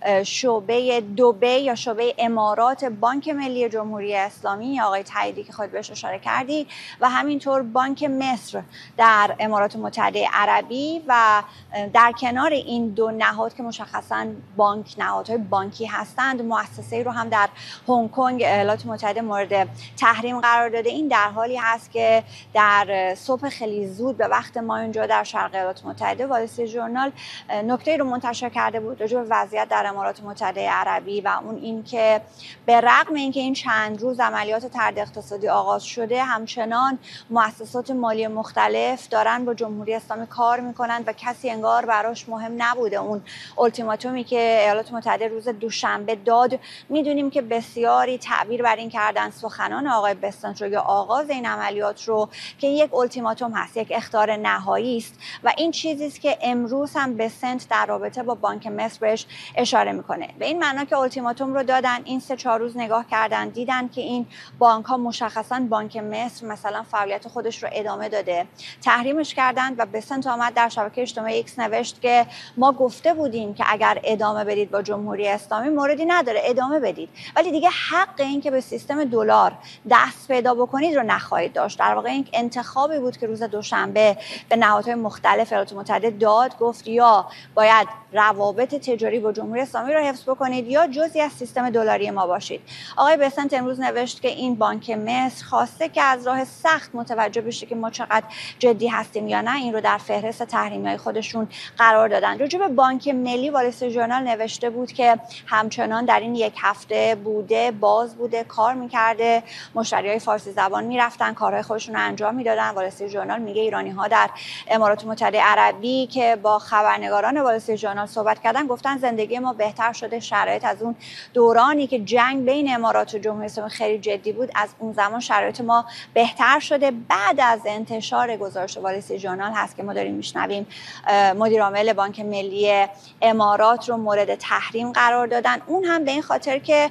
شعبه دبی یا شعبه امارات بانک ملی جمهوری اسلامی آقای تاییدی که خود بهش اشاره کردی و همینطور بانک مصر در امارات متحده عربی و در کنار این دو نهاد که مشخصاً نهادهای بانکی هستند، مؤسسه‌ای رو هم در هنگ کنگ ایالات متحده مورد تحریم قرار داده. این در حالی هست که در صبح خیلی زود به وقت ما اینجا در شرق ایالات متحده وال استریت ژورنال نکته‌ای رو منتشر کرده بود راجع به وضعیت در امارات متحده عربی و اون این که به رغم اینکه این چند روز عملیات طرد اقتصادی آغاز شده، همچنان مؤسسات مالی مختلف دارن با جمهوری اسلامی کار میکنن و کسی انگار براش مهم نبوده. اون التیماتومی که ایالات متحده روز دوشنبه داد، میدونیم که بسیاری تعبیر بر این کردن سخنان آقای بسنت رو یا آغاز این عملیات رو که یک التیماتوم هست، یک اخطار نهایی است و این چیزی است که امروز هم بسنت در رابطه با بانک مصر بهش اشاره میکنه. به این معنا که التیماتوم رو دادن، این 3-4 روز نگاه کردن، دیدن که این بانک ها مشخصا بانک مصر مثلا فعالیت خودش رو ادامه داده، تحریمش کردن و بسنت آمد در شبکه اجتماعی ایکس نوشت که ما گفته بودیم که اگر ادامه بدید با جمهوری اسلامی موردی نداره، ادامه بدید، ولی دیگه حق این که به سیستم دلار دست پیدا بکنید رو نخواهید داشت. در واقع این انتخابی بود که روز دوشنبه به نهادهای مختلف ایالات متحده داد، گفت یا باید روابط تجاری با جمهوری اسلامی رو حفظ بکنید یا جزئی از سیستم دلاری ما باشید. آقای بسنت امروز نوشت که این بانک مصر خواسته که از راه سخت متوجه بشه که ما چقدر جدی هستیم یا نه، این رو در فهرست تحریمی‌های خودشون قرار دادن. راجع به بانک ملی وال استریت ژورنال نوشته بود که همچنان در این یک هفته بوده، باز بوده، کار می‌کرده، مشتریای فارسی زبان می‌رفتن، کارهای خودشون رو انجام می‌دادن. وال استریت ژورنال میگه ایرانی‌ها در امارات متحده عربی که با خبرنگاران وال استریت ژورنال صحبت کردن گفتن زندگی ما بهتر شده، شرایط از اون دورانی که جنگ بین امارات و جمهوری اسلامی خیلی جدی بود، از اون زمان شرایط ما بهتر شده. بعد از انتشار گزارش وال استریت ژورنال هست که ما داریم میشنویم مدیر عامل بانک ملی امارات رو مورد تحریم قرار دادن، اون هم به این خاطر که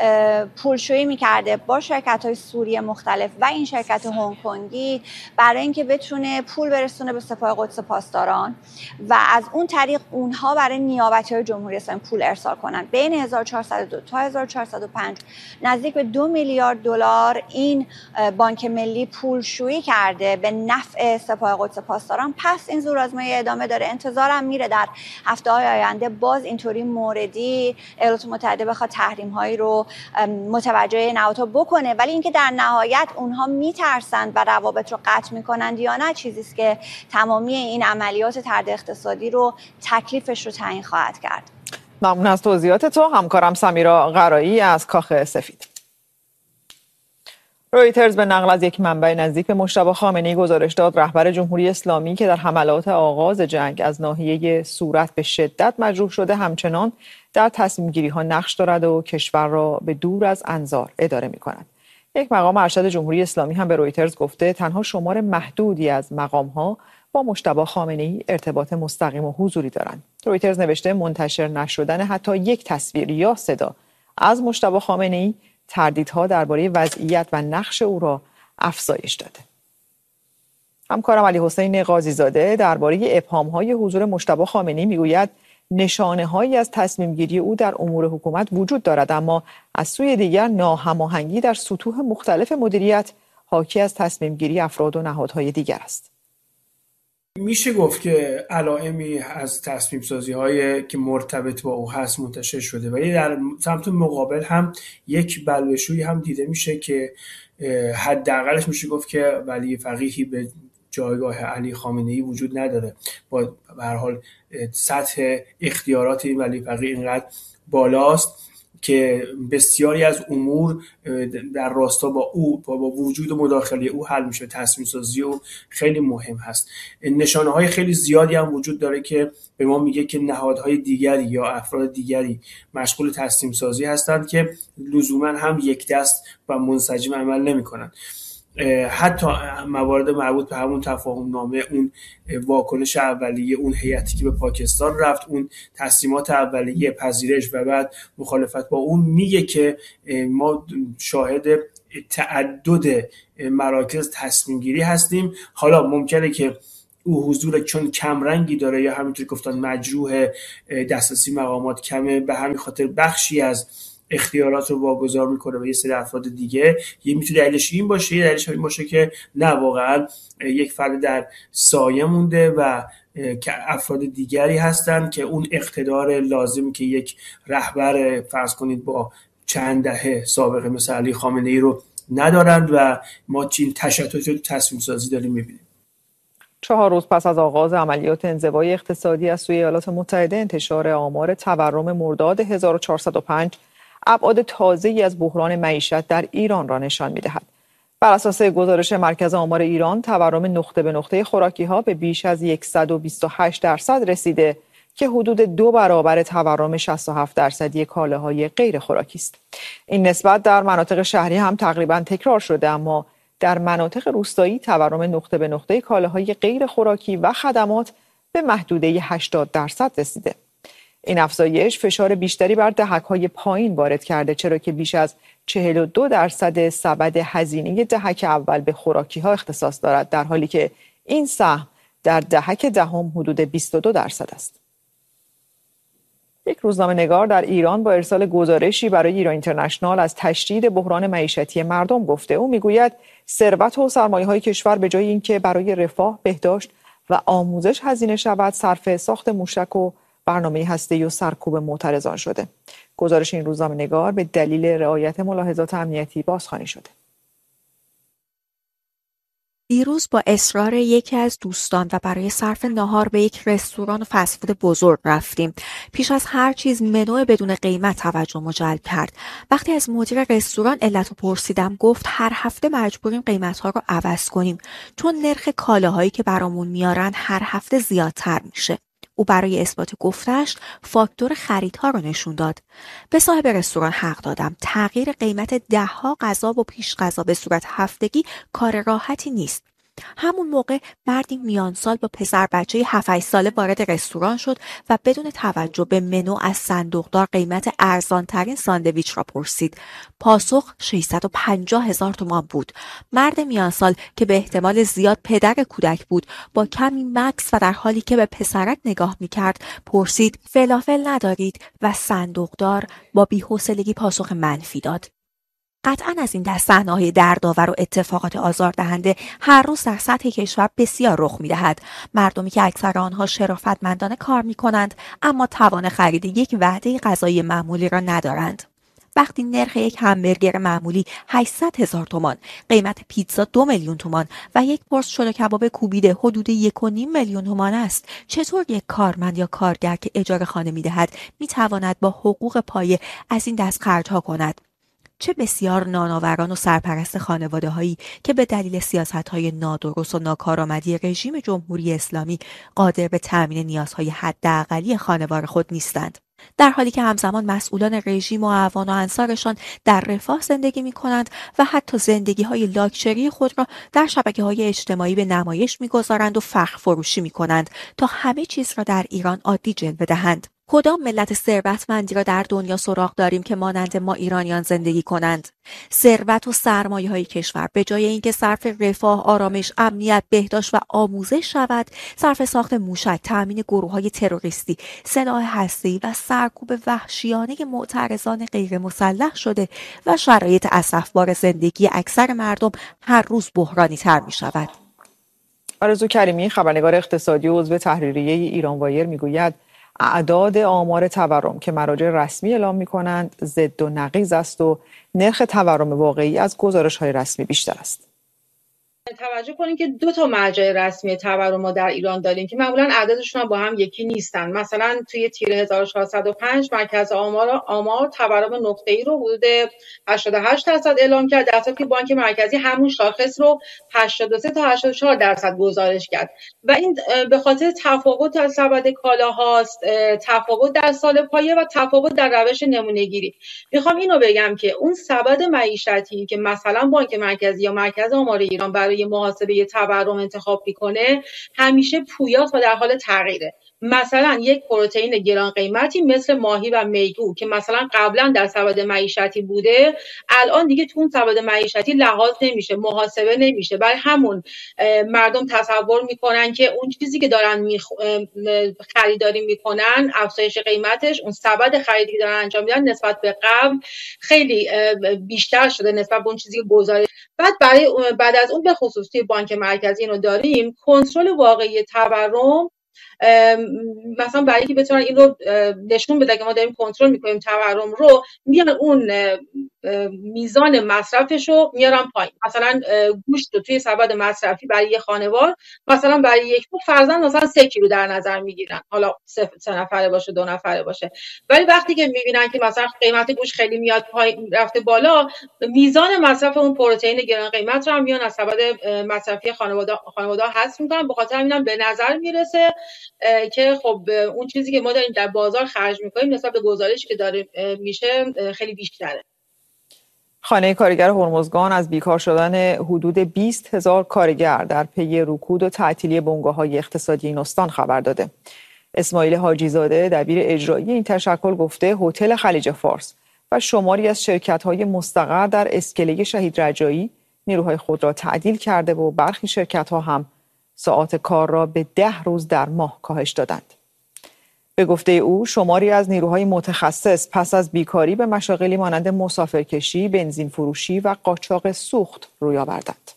پولشویی میکرده با شرکت‌های سوری مختلف و این شرکت هنگ کنگی برای اینکه بتونه پول برسونه به سپاه قدس پاسداران و از اون طریق اونها برای نیابتی‌های جمهوری اسلامی پول ارسال کنن. بین 1402 تا 1405 نزدیک به 2 میلیارد دلار این بانک ملی پولشویی کرده به نفع سپاه قدس پاسداران. پس این زورآزمایی ادامه داره. انتظارم میره در هفته‌های آینده باز اینطوری موردی ایالات متحده بخواد تحریم‌هایی رو متوجه نهادها بکنه، ولی اینکه در نهایت اونها میترسند و روابط رو قطع میکنند یا نه، چیزی است که تمامی این عملیات طرد اقتصادی رو تکلیفش رو تعیین خواهد کرد. ممنون از توضیحات تو. همکارم سمیرا قرایی از کاخ سفید. رویترز به نقل از یک منبع نزدیک به مجتبی خامنه‌ای گزارش داد رهبر جمهوری اسلامی که در حملات آغاز جنگ از ناحیه صورت به شدت مجروح شده همچنان در تصمیم‌گیری‌ها نقش دارد و کشور را به دور از انظار اداره می‌کند. یک مقام ارشد جمهوری اسلامی هم به رویترز گفته تنها شمار محدودی از مقام‌ها با مجتبی خامنه‌ای ارتباط مستقیم و حضوری دارند. رویترز نوشته منتشر نشدن حتی یک تصویر یا صدا از مجتبی خامنه‌ای تردیدها درباره وضعیت و نقش او را افزایش داده. همکارم علی حسین قاضی‌زاده درباره ابهام‌های حضور مجتبی خامنه‌ای میگوید نشانه‌هایی از تصمیم‌گیری او در امور حکومت وجود دارد، اما از سوی دیگر ناهماهنگی در سطوح مختلف مدیریت حاکی از تصمیم‌گیری افراد و نهادهای دیگر است. میشه گفت که علائمی از تصمیم سازی هایی که مرتبط با او هست منتشر شده، ولی در سمت مقابل هم یک بلبشویی هم دیده میشه که حداقلش میشه گفت که ولی فقیهی به جایگاه علی خامنه‌ای وجود نداره. با به هر حال سطح اختیارات این ولی فقیه اینقدر بالاست که بسیاری از امور در راستا با او با وجود مداخله او حل میشه. تصمیم سازی او خیلی مهم هست. نشانه های خیلی زیادی هم وجود داره که به ما میگه که نهادهای دیگری یا افراد دیگری مشغول تصمیم سازی هستند که لزوما هم یک دست و منسجم عمل نمیکنند. حتی موارد مربوط به همون تفاهم نامه، اون واکنش اولیه اون هیئتی که به پاکستان رفت، اون تصمیمات اولیه پذیرش و بعد مخالفت با اون، میگه که ما شاهد تعدد مراکز تصمیم گیری هستیم. حالا ممکنه که او حضور چون کمرنگی داره یا همینطور گفتن مجروح دسترسی مقامات کمه، به همین خاطر بخشی از اختیارات رو واگذار میکنه به یه سری افراد دیگه. یه میتونه دلیلش این باشه، یه دلیلش این باشه که نه واقعا یک فرد در سایه مونده و که افراد دیگری هستن که اون اقتدار لازمی که یک رهبر فرض کنید با چند دهه سابقه مثل علی خامنه‌ای رو ندارند و ما چین تشتت و تصمیم سازی داریم میبینیم. 4 روز پس از آغاز عملیات انزوای اقتصادی از سوی ایالات متحده، انتشار آمار تورم مرداد 1405 ابعاد تازه‌ای از بحران معیشت در ایران را نشان می‌دهد. بر اساس گزارش مرکز آمار ایران، تورم نقطه به نقطه خوراکی‌ها به بیش از 128% رسیده که حدود 2 برابر تورم 67% کالاهای غیر خوراکی است. این نسبت در مناطق شهری هم تقریباً تکرار شده، اما در مناطق روستایی تورم نقطه به نقطه کالاهای غیر خوراکی و خدمات به محدوده 80% رسیده. این افزایش فشار بیشتری بر دهک‌های پایین وارد کرده، چرا که بیش از 42% سبد هزینه دهک اول به خوراکی‌ها اختصاص دارد، در حالی که این سهم در دهک دهم حدود 22% است. یک روزنامه‌نگار در ایران با ارسال گزارشی برای ایران اینترنشنال از تشدید بحران معیشتی مردم گفته. او میگوید ثروت و سرمایه‌های کشور به جای اینکه برای رفاه، بهداشت و آموزش هزینه شود، صرف ساخت موشک و برنامه هسته‌ای و سرکوب معترضان شده. گزارش این روزنامه‌نگار به دلیل رعایت ملاحظات امنیتی بازخوانی شده. دیروز با اصرار یکی از دوستان و برای صرف ناهار به یک رستوران فست‌فود بزرگ رفتیم. پیش از هر چیز منو بدون قیمت توجه جلب کرد. وقتی از مدیر رستوران علت رو پرسیدم، گفت هر هفته مجبوریم قیمت‌ها رو عوض کنیم چون نرخ کالاهایی که برامون میارن هر هفته زیادتر میشه. او برای اثبات گفتش فاکتور خریدها رو نشون داد. به صاحب رستوران حق دادم. تغییر قیمت 10 غذا و پیش غذا به صورت هفتگی کار راحتی نیست. همون موقع مردی میان سال با پسر بچه 7-8 ساله وارد رستوران شد و بدون توجه به منو از صندوقدار قیمت ارزانترین ساندویچ را پرسید. پاسخ 650,000 تومان بود. مرد میان سال که به احتمال زیاد پدر کودک بود، با کمی مکث و در حالی که به پسرک نگاه میکرد پرسید فلافل ندارید؟ و صندوقدار با بی‌حوصلگی پاسخ منفی داد. قطعاً از این دست صحنه‌های دردآور و اتفاقات آزاردهنده هر روز در سطح کشور بسیار رخ می‌دهد. مردمی که اکثر آنها شرافتمندانه کار می‌کنند اما توان خرید یک وعده غذایی معمولی را ندارند. وقتی نرخ یک همبرگر معمولی 800,000 تومان، قیمت پیتزا 2 میلیون تومان و یک پرس شل کباب کوبیده حدود 1.5 میلیون تومان است، چطور یک کارمند یا کارگر که اجاره خانه می‌دهد می‌تواند با حقوق پایه از این دست خرج‌ها کند؟ چه بسیار نانآوران و سرپرست خانواده‌هایی که به دلیل سیاست‌های نادرست و ناکارآمدی رژیم جمهوری اسلامی قادر به تامین نیازهای حداقلی خانوار خود نیستند، در حالی که همزمان مسئولان رژیم و اعوان و انصارشان در رفاه زندگی می‌کنند و حتی زندگی‌های لاکچری خود را در شبکه‌های اجتماعی به نمایش می‌گذارند و فخر فروشی می‌کنند تا همه چیز را در ایران عادی جلوه دهند. کدام ملت ثروتمندی را در دنیا سراغ داریم که مانند ما ایرانیان زندگی کنند؟ ثروت و سرمایه‌های کشور به جای اینکه صرف رفاه، آرامش، امنیت، بهداشت و آموزش شود، صرف ساخت موشک، تأمین گروه‌های تروریستی، سلاح هسته‌ای و سرکوب وحشیانه معترضان غیر مسلح شده و شرایط اسفبار زندگی اکثر مردم هر روز بحرانی تر می‌شود. آرزو کریمی، خبرنگار اقتصادی و عضو تحریریه ایران وایر، میگوید اعداد آمار تورم که مراجع رسمی اعلام می‌کنند ضد و نقیض است و نرخ تورم واقعی از گزارش‌های رسمی بیشتر است. توجه کنید که 2 تا مرجع رسمی تورم ما در ایران داریم که معمولا اعدادشون هم با هم یکی نیستن. مثلا توی تیر 1405 مرکز آمار تورم نقطه‌ای رو حدود 88% اعلام کرد، در حالی که بانک مرکزی همون شاخص رو 83 تا 84% گزارش کرد و این به خاطر تفاوت در سبد کالاهاست، تفاوت در سال پایه و تفاوت در روش نمونه‌گیری. میخوام اینو بگم که اون سبد معیشتی که مثلا بانک مرکزی یا مرکز آمار ایران برای محاسبه تورم انتخاب میکنه همیشه پویاست و در حال تغییره. مثلا یک پروتئین گران قیمتی مثل ماهی و میگو که مثلا قبلا در سبد معیشتی بوده، الان دیگه تو اون سبد معیشتی لحاظ نمیشه، محاسبه نمیشه. برای همون مردم تصور میکنن که اون چیزی که دارن خریداری میکنن، افزایش قیمتش، اون سبد خریدی که دارن انجام میدن نسبت به قبل خیلی بیشتر شده نسبت به اون چیزی که گزارش. بعد از اون به خصوص توی بانک مرکزی اینو داریم، کنترل واقعی تورم، مثلا برای اینکه بتونن این رو نشون بده که ما داریم کنترل میکنیم تورم رو، میان اون میزان مصرفش رو میارن پایین. مثلا گوشت رو توی سبد مصرفی برای یه خانوار مثلا برای یک فرزند مثلا 3 کیلو در نظر میگیرن، حالا 3 نفره باشه 2 نفره باشه. ولی وقتی که میبینن که مثلا قیمت گوشت خیلی میاد پایین رفته بالا، میزان مصرف اون پروتئین گران قیمت رو هم میان از سبد مصرفی خانواده حذف میکنن. به خاطر همین به نظر میرسه که خب اون چیزی که ما داریم در بازار خرج میکنیم نسبت به گزارشی که داره میشه خیلی بیشتره. خانه کارگر هرمزگان از بیکار شدن حدود 20,000 کارگر در پی رکود و تعطیلی بنگاه‌های اقتصادی این استان خبر داده. اسماعیل حاجیزاده دبیر اجرایی این تشکل گفته هتل خلیج فارس و شماری از شرکت‌های مستقر در اسکله شهید رجایی نیروهای خود را تعدیل کرده و برخی شرکت‌ها هم ساعات کار را به 10 روز در ماه کاهش دادند. به گفته او شماری از نیروهای متخصص پس از بیکاری به مشاغلی مانند مسافرکشی، بنزین فروشی و قاچاق سوخت روی آوردند.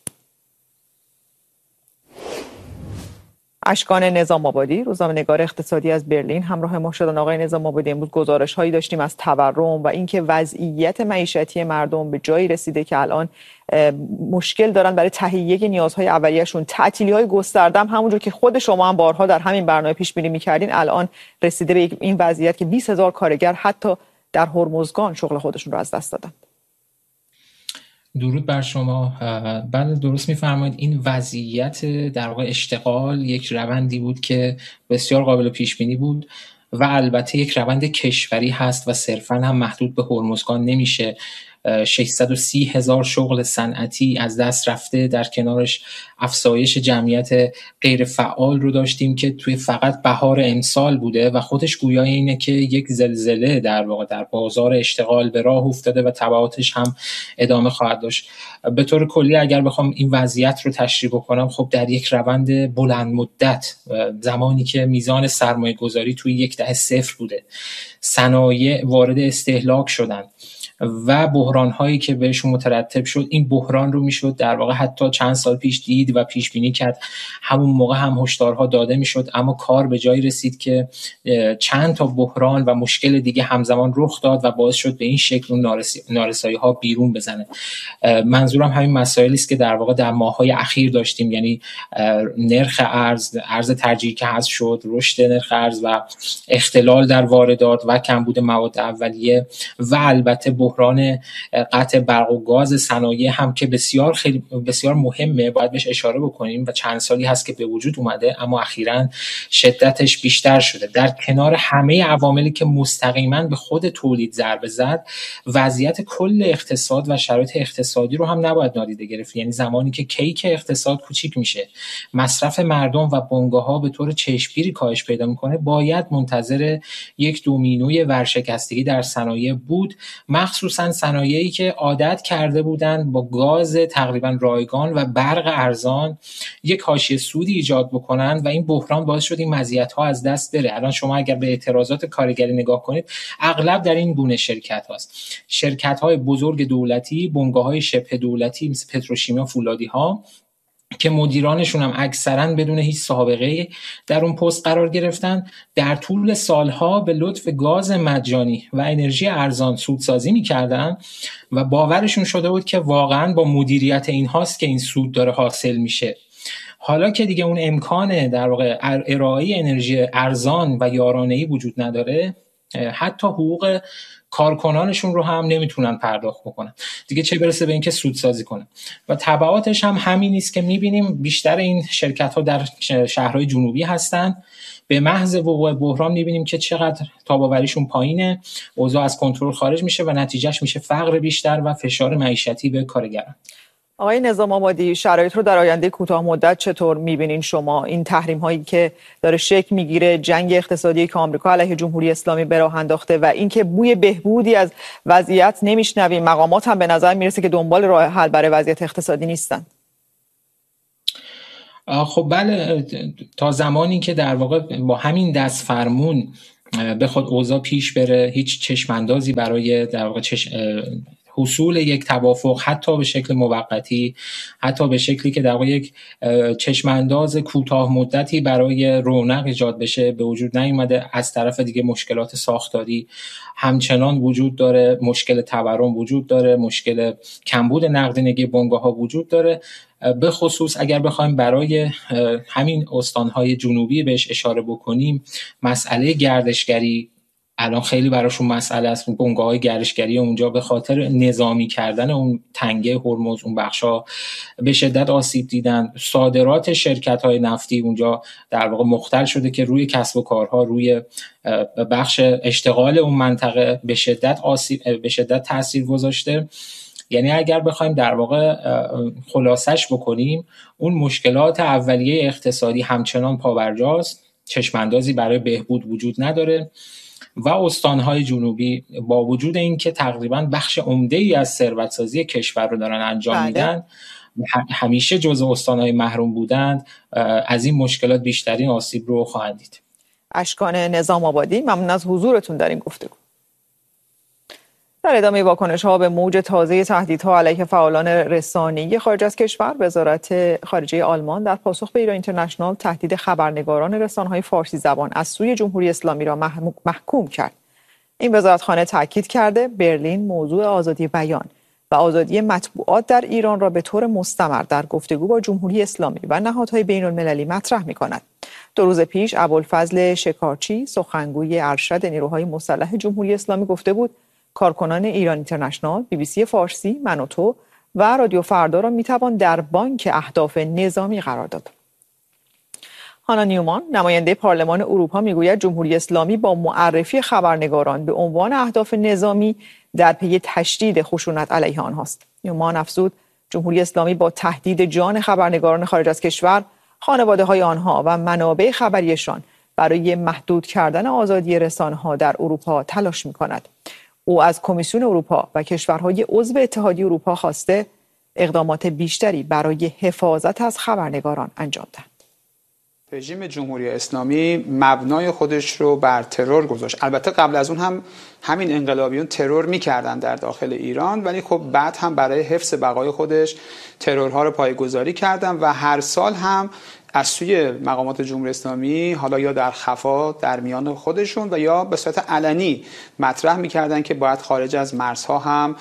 اشکان نظام آبادی، روزنامه‌نگار اقتصادی از برلین همراه ما شدن. آقای نظام آبادی، امروز گزارش هایی داشتیم از تورم و اینکه وضعیت معیشتی مردم به جایی رسیده که الان مشکل دارن برای تهیه نیازهای اولیه‌شون. تعطیلی‌های گسترده همونجور که خود شما هم بارها در همین برنامه پیش بینی می‌کردین الان رسیده به این وضعیت که 20,000 کارگر حتی در هرمزگان شغل خودشون رو از دست دادن. درود بر شما. بله درست می‌فرمایید. این وضعیت در واقع اشتغال یک روندی بود که بسیار قابل پیش بینی بود و البته یک روند کشوری هست و صرفاً هم محدود به هرمزگان نمیشه. 630,000 شغل صنعتی از دست رفته، در کنارش افزایش جمعیت غیر فعال رو داشتیم که توی فقط بهار امسال بوده و خودش گویای اینه که یک زلزله در واقع در بازار اشتغال به راه افتاده و تبعاتش هم ادامه خواهد داشت. به طور کلی اگر بخوام این وضعیت رو تشریح بکنم، خب در یک روند بلند مدت، زمانی که میزان سرمایه گذاری توی یک دهه صفر بوده، صنایع وارد استهلاک شدن و بحران‌هایی که بهشون مترتب شد، این بحران رو میشد در واقع حتی چند سال پیش دید و پیش بینی کرد. همون موقع هم هشدارها داده میشد، اما کار به جایی رسید که چند تا بحران و مشکل دیگه همزمان رخ داد و باعث شد به این شکل اون نارسایی‌ها بیرون بزنه. منظورم همین مسائلی است که در واقع در ماه‌های اخیر داشتیم، یعنی نرخ ارز ترجیحی که حذف شد، رشد نرخ ارز و اختلال در واردات و کمبود مواد اولیه و البته بحران قطع برق و گاز صنایع هم که بسیار مهمه، باید بهش اشاره بکنیم و چند سالی هست که به وجود اومده اما اخیراً شدتش بیشتر شده. در کنار همه عواملی که مستقیما به خود تولید ضربه زد، وضعیت کل اقتصاد و شرایط اقتصادی رو هم نباید نادیده گرفت. یعنی زمانی که کیک اقتصاد کوچیک میشه، مصرف مردم و بنگاه‌ها به طور چشمگیری کاهش پیدا میکنه، باید منتظر یک دومینوی ورشکستگی در صنایع بود، مخصوصا صنایعی که عادت کرده بودند با گاز تقریبا رایگان و برق ارزان یک حاشیه سودی ایجاد بکنند و این بحران باعث شد این مزیت‌ها از دست بره. الان شما اگر به اعتراضات کارگری نگاه کنید، اغلب در این گونه شرکت هاست. شرکت‌های بزرگ دولتی، بنگاه‌های شبه دولتی مثل پتروشیمی و فولادی‌ها که مدیرانشون هم اکثرا بدون هیچ سابقه در اون پست قرار گرفتن، در طول سالها به لطف گاز مجانی و انرژی ارزان سودسازی می‌کردن و باورشون شده بود که واقعا با مدیریت این هاست که این سود داره حاصل میشه. حالا که دیگه اون امکان در واقع ارائه انرژی ارزان و یارانه‌ای وجود نداره، حتی حقوق کارکنانشون رو هم نمیتونن پرداخت بکنن دیگه، چه برسه به اینکه سودسازی کنن. و تبعاتش هم همین است که میبینیم بیشتر این شرکت ها در شهرهای جنوبی هستن. به محض وقوع بحران میبینیم که چقدر تاباوریشون پایینه، اوضاع از کنترل خارج میشه و نتیجهش میشه فقر بیشتر و فشار معیشتی به کارگران. آقای نظام آبادی، شرایط رو در آینده کوتاه مدت چطور می‌بینین شما؟ این تحریم هایی که داره شکل میگیره، جنگ اقتصادی که آمریکا علیه جمهوری اسلامی به راه انداخته و اینکه بوی بهبودی از وضعیت نمیشنویم، مقامات هم به نظر میرسه که دنبال راه حل برای وضعیت اقتصادی نیستن. خب بله، تا زمانی که در واقع با همین دست فرمون بخواد اوضاع پیش بره، هیچ چشماندازی برای در واقع حصول یک توافق، حتی به شکل موقتی، حتی به شکلی که در واقع یک چشمانداز کوتاه مدتی برای رونق ایجاد بشه به وجود نیامده. از طرف دیگه مشکلات ساختاری همچنان وجود داره، مشکل تورم وجود داره، مشکل کمبود نقدینگی بنگاه‌ها وجود داره. به خصوص اگر بخوایم برای همین استان‌های جنوبی بهش اشاره بکنیم، مسئله گردشگری الان خیلی براشون مسئله است. بنگاه‌های گردشگری اونجا به خاطر نظامی کردن اون تنگه هرمز، اون بخشا به شدت آسیب دیدن. صادرات شرکت‌های نفتی اونجا در واقع مختل شده که روی کسب و کارها، روی بخش اشتغال اون منطقه به شدت تاثیر گذاشته. یعنی اگر بخوایم در واقع خلاصش بکنیم، اون مشکلات اولیه اقتصادی همچنان پابرجاست، چشماندازی برای بهبود وجود نداره و استانهای جنوبی با وجود اینکه تقریبا بخش عمده‌ای از ثروت‌سازی کشور رو دارن انجام میدن، همیشه جزء استانهای محروم بودند، از این مشکلات بیشترین آسیب رو خواهند دید. اشکان نظام آبادی، ممنون از حضورتون در این گفتگو. در ادامه واکنش‌ها به موج تازه تهدیدها علیه فعالان رسانه‌ای خارج از کشور، وزارت خارجه آلمان در پاسخ به ایران اینترنشنال تهدید خبرنگاران رسانه‌های فارسی زبان از سوی جمهوری اسلامی را محکوم کرد. این وزارتخانه تاکید کرده برلین موضوع آزادی بیان و آزادی مطبوعات در ایران را به طور مستمر در گفتگو با جمهوری اسلامی و نهادهای بین‌المللی مطرح می‌کند. 2 روز پیش ابوالفضل شکارچی، سخنگوی ارشد نیروهای مسلح جمهوری اسلامی، گفته بود کارکنان ایران اینترنشنال، BBC فارسی، من و تو و رادیو فردا را میتوان در بانک اهداف نظامی قرار داد. هانا نیومان، نماینده پارلمان اروپا، میگوید جمهوری اسلامی با معرفی خبرنگاران به عنوان اهداف نظامی در پی تشدید خشونت علیه آنهاست. نیومان افزود جمهوری اسلامی با تهدید جان خبرنگاران خارج از کشور، خانواده‌های آنها و منابع خبریشان برای محدود کردن آزادی رسانه‌ها در اروپا تلاش می‌کند. او از کمیسیون اروپا و کشورهای عضو اتحادیه اروپا خواسته اقدامات بیشتری برای حفاظت از خبرنگاران انجام دهند. رژیم جمهوری اسلامی مبنای خودش رو بر ترور گذاشت. البته قبل از اون هم همین انقلابیون ترور می‌کردن در داخل ایران، ولی خب بعد هم برای حفظ بقای خودش ترورها رو پایه‌گذاری کردن و هر سال هم از سوی مقامات جمهوری اسلامی، حالا یا در خفا در میان خودشون و یا به صورت علنی مطرح می‌کردن که باید خارج از مرزها هم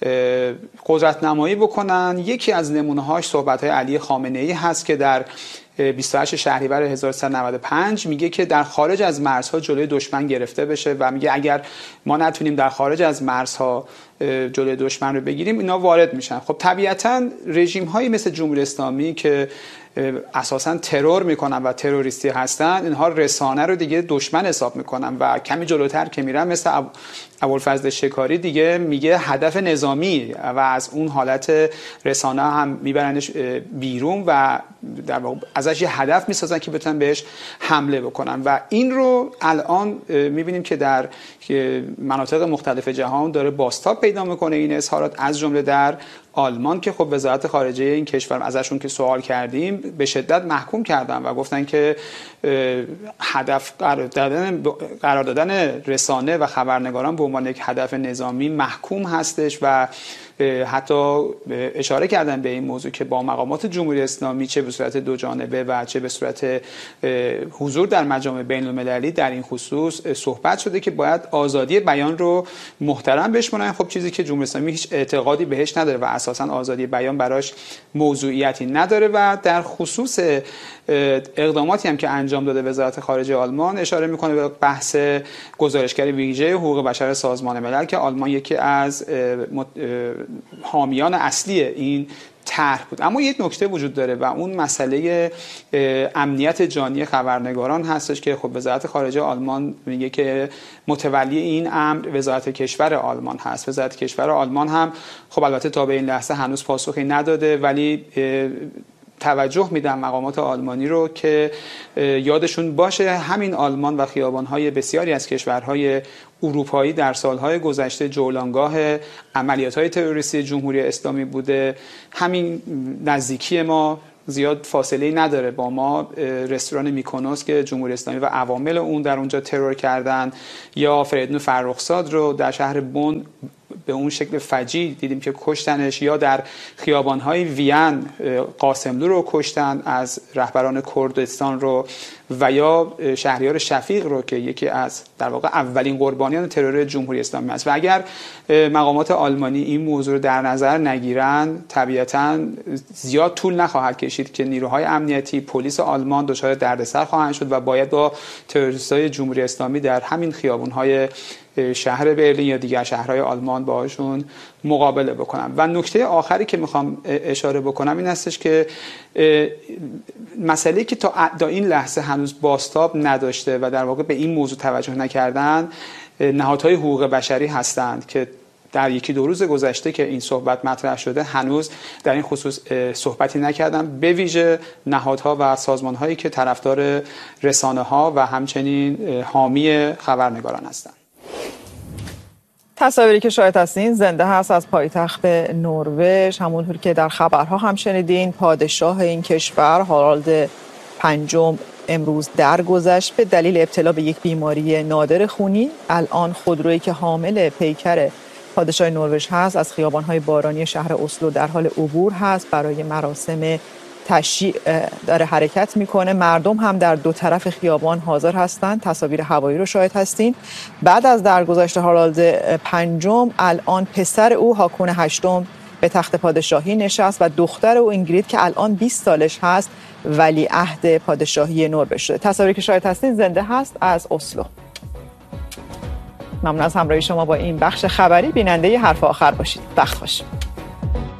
قدرت نمایی بکنن. یکی از نمونه‌هاش صحبت‌های علی خامنه‌ای هست که در 28 شهریور 1395 میگه که در خارج از مرزها جلوی دشمن گرفته بشه و میگه اگر ما نتونیم در خارج از مرزها جلوی دشمن رو بگیریم، اینا وارد میشن. خب طبیعتاً رژیم‌هایی مثل جمهوری اسلامی که اساساً ترور میکنن و تروریستی هستن، اینها رسانه رو دیگه دشمن حساب میکنن و کمی جلوتر که میرن مثل ابوالفضل شکاری دیگه میگه هدف نظامی و از اون حالت رسانه هم میبرنش بیرون و در واقع ازش یه هدف میسازن که بتونن بهش حمله بکنن و این رو الان میبینیم که در مناطق مختلف جهان داره بازتاب پیدا میکنه این اظهارات، از جمله در آلمان که خب وزارت خارجه این کشور ازشون که سوال کردیم به شدت محکوم کردن و گفتن که هدف قرار دادن رسانه و خبرنگاران به عنوان یک هدف نظامی محکوم هستش و حتی اشاره کردن به این موضوع که با مقامات جمهوری اسلامی چه به صورت دو جانبه و چه به صورت حضور در مجامع بین المللی در این خصوص صحبت شده که باید آزادی بیان رو محترم بشمارن. خب چیزی که جمهوری اسلامی هیچ اعتقادی بهش نداره و اساسا آزادی بیان براش موضوعیتی نداره و در خصوص اقداماتی هم که انجام داده وزارت خارجه آلمان اشاره میکنه به بحث گزارشگر ویژه حقوق بشر سازمان ملل که آلمان یکی از حامیان اصلی این طرح بود. اما یک نکته وجود داره و اون مسئله امنیت جانی خبرنگاران هستش که خب وزارت خارجه آلمان میگه که متولی این امر وزارت کشور آلمان هست. وزارت کشور آلمان هم خب البته تا به این لحظه هنوز پاسخی نداده، ولی توجه میدم مقامات آلمانی رو که یادشون باشه همین آلمان و خیابان‌های بسیاری از کشورهای اروپایی در سالهای گذشته جولانگاه عملیات‌های تروریستی جمهوری اسلامی بوده. همین نزدیکی ما زیاد فاصله نداره با ما، رستوران میکونوس که جمهوری اسلامی و عوامل اون در اونجا ترور کردن، یا فریدون فرخزاد رو در شهر بن به اون شکل فجیع دیدیم که کشتنش، یا در خیابان‌های وین قاسملو رو کشتن از رهبران کردستان رو، و یا شهریار شفیق رو که یکی از در واقع اولین قربانیان ترور جمهوری اسلامی است. و اگر مقامات آلمانی این موضوع رو در نظر نگیرن طبیعتاً زیاد طول نخواهد کشید که نیروهای امنیتی، پلیس آلمان دچار دردسر خواهند شد و باید با تروریست‌های جمهوری اسلامی در همین خیابان‌های شهر برلین یا دیگر شهرهای آلمان باهاشون مقابله بکنم. و نکته آخری که میخوام اشاره بکنم این هستش که مسئله که تا این لحظه هنوز بازتاب نداشته و در واقع به این موضوع توجه نکردن نهادهای حقوق بشری هستند که در یکی دو روز گذشته که این صحبت مطرح شده هنوز در این خصوص صحبتی نکردم، به ویژه نهادها و سازمانهایی که طرفدار رسانه‌ها و همچنین حامی خبرنگاران هستند. تصاویری که شاهد هستین زنده هست از پایتخت نروژ. همونطور که در خبرها هم شنیدین پادشاه این کشور هارالد پنجم امروز درگذشت به دلیل ابتلا به یک بیماری نادر خونی. الان خودرویی که حامل پیکر پادشاه نروژ هست از خیابان‌های بارانی شهر اسلو در حال عبور هست، برای مراسم تشییع داره حرکت میکنه. مردم هم در دو طرف خیابان حاضر هستند. تصاویر هوایی رو شاهد هستین. بعد از درگذشت هارالد پنجم الان پسر او هاکون هشتم به تخت پادشاهی نشست و دختر او اینگرید که الان 20 سالش هست ولیعهد پادشاهی نروژ شده. تصاویری که شاهد هستین زنده هست از اسلو. ممنون از همراهی شما با این بخش خبری. بیننده حرف آخر باشید. وقت خوش.